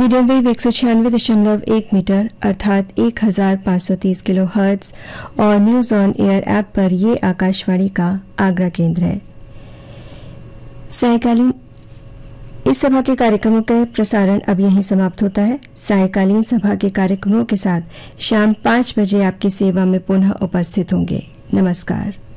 Medium wave 196.1 metre अर्थात 1530 kilo hertz और news on air app पर ये आकाशवाणी का आगरा केंद्र है। सायकालीन इस सभा के कार्यक्रमों का प्रसारण अब यहीं समाप्त होता है। सायकालीन सभा के कार्यक्रमों के साथ शाम 5 बजे आपकी सेवा में पुनः उपस्थित होंगे। नमस्कार।